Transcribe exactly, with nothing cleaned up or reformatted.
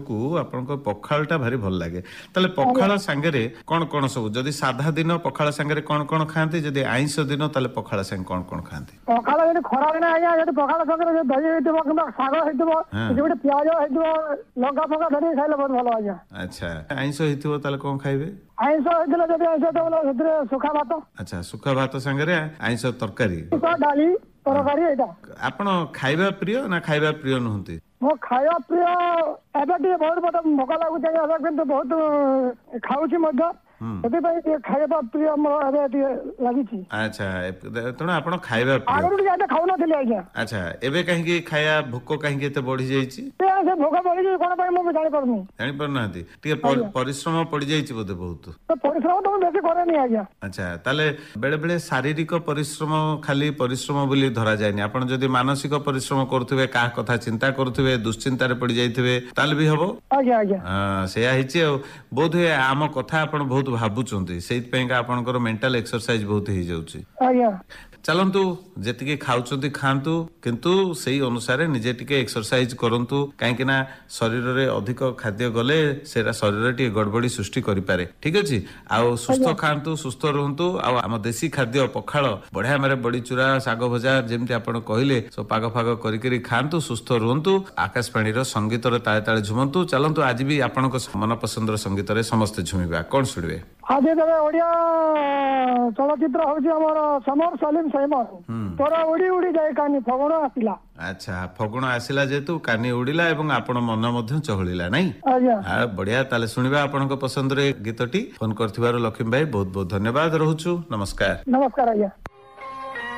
को आपनको पखाळटा भारी भल लागे ताले पखाळ सांगरे कोन कोन सब जदी साधा दिन पखाळ सांगरे कोन कोन खांती जदी आइंस दिन ताले पखाळ सांग कोन कोन खांती पखाळ जदी खरा दिन आया जदी पखाळ सांगरे दही हेतबो किबा साग हेतबो जदी प्याज हेतबो लंका फका धरी खाइले बहुत भलो आया। अच्छा आइंस हेतबो ताले कोन खाइबे आइंस हेतले जदी आइंस तो हेतरे सुखा भात। अच्छा सुखा भात सांगरे आइंस तरकारी डाली तरकारी एटा आपण खाइबा प्रिय ना खाइबा प्रिय नहंती मो खाया प्रिय एबे टी बहुत बड़ा मका लागु जाय एबे किंतु बहुत खाउची मध्य एबे भाई खाइबा प्रिय मो एबे टी लागिची। अच्छा तण आपण खाइबा प्रिय आगु जाते खाउ न थिले आज्ञा। अच्छा एबे काहे की खाया भूख काहे की एते बढ़ी जाईची से भूख बढ़ी जाई कोन भाई मो जानि परनु जानि परनांती टिके परिश्रम पड़ी जाईची बोते बहुत तो परिश्रम तो बेसी करे नहीं आज्ञा। अच्छा ताले बेले बेले शारीरिक परिश्रम खाली परिश्रम बोली धरा जायनी आपण जदी मानसिक परिश्रम करथुबे का कथा चिंता करथुबे दुश्चिंता रे पड़ी जाइथबे ताले भी हबो। आज्ञा आज्ञा हां सेया हिची बोध हे आम कथा आपण बहुत भाबुचंती सेइत पय का आपनकर मेंटल एक्सरसाइज बहुत ही जाउची। आज्ञा चलंतु जेतिके खाउचंती खांतु किंतु सेही अनुसार निजे टिके एक्सरसाइज करंतु काहेकि ना शरीर रे अधिक खाद्य गले सेरा शरीर रे टिके गड़बड़ी सृष्टि करि पारे। ठीक अछि आ सुस्थ खांतु सुस्थ रहंतु आ हम देसी खाद्य पखाळ बढ़िया मारे बड़ी चूरा साग भजा जेमति आपण कहिले सो पाग फाग करि करि खांतु सुस्थ रहंतु आकाशवाणी रो संगीत रे ताळे ताळे झुमंतु। चलंतु आज भी आपनको मन पसंद रो संगीत रे समस्त झुमिबा कोन सुडबे आज देबे ओडिया चलचित्र होची हमर समर सलीम सैमन तोरा उडी उडी जाय कानी फगुण आसिला। अच्छा फगुण आसिला जेतु कानी उडिला एवं आपण मन मध्य चहलिला नै आज्ञा आ बढ़िया ताले सुनिबा आपनको पसंद रे गीतटी फोन करथिबार लक्ष्मी भाई बहुत बहुत धन्यवाद रहउछु। नमस्कार। नमस्कार आज्ञा।